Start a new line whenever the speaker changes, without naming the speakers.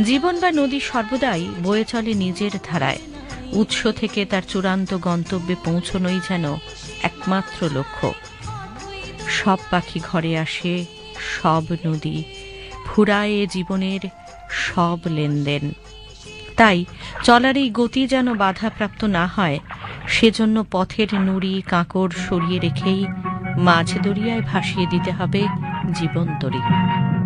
জীবন বা নদী সর্বদাই বয়ে চলে নিজের ধারায়। উৎস থেকে তার চূড়ান্ত গন্তব্যে পৌঁছনোই যেন একমাত্র লক্ষ্য। সব পাখি ঘরে আসে, সব নদী ফুরায় জীবনের সব লেনদেন। তাই চলার এই গতি যেন বাধাপ্রাপ্ত না হয়, সেজন্য পথের নুড়ি কাঁকড় সরিয়ে রেখেই মাঝ দরিয়ায় ভাসিয়ে দিতে হবে জীবন তরী।